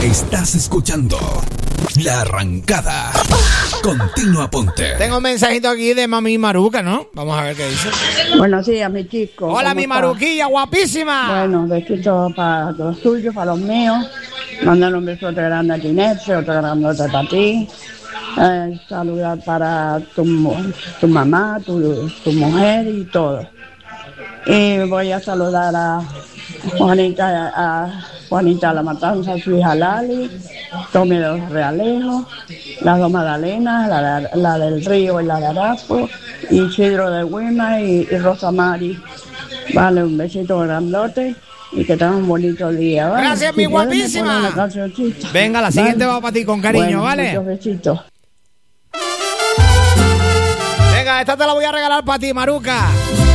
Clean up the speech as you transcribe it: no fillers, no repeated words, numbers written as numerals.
Estás escuchando La Arrancada. Continua Ponte. Tengo un mensajito aquí de mami Maruca, ¿no? Vamos a ver qué dice. Buenos días, mi chico. Hola, mi está? Maruquilla, guapísima. Bueno, besitos para los tuyos, para los míos. Mandar un besote grande a Ginette, otro grandote para ti. Saludar para tu mamá, tu mujer y todo. Y voy a saludar a Juanita La Matanza, su hija Lali, Tommy de los Realejos, las dos Magdalenas, la del Río y la de Arapo, y Isidro de Huima y Rosa Mari. Vale, un besito grandote y que tengan un bonito día, ¿vale? Gracias, mi guapísima. Venga, la siguiente va para ti con cariño, bueno, ¿vale? Muchos besitos. Venga, esta te la voy a regalar para ti, Maruca.